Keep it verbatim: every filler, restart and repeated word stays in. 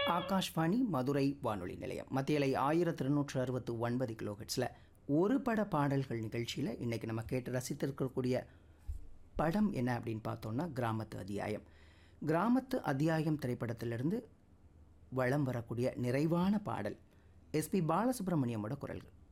ஆகாஷ்வாணி மதுரை வானொலி நிலையம் மத்தியலை ஆயிரத்தி இருநூற்று அறுபத்து ஒன்பது கிலோஹெட்ஸில் ஒரு பட பாடல்கள் நிகழ்ச்சியில் இன்றைக்கி நம்ம கேட்டு ரசித்திருக்கக்கூடிய படம் என்ன அப்படின்னு பார்த்தோன்னா கிராமத்து அத்தியாயம். கிராமத்து அத்தியாயம் திரைப்படத்திலிருந்து வலம் வரக்கூடிய நிறைவான பாடல் எஸ்பி பாலசுப்ரமணியமோட குரல்கள்.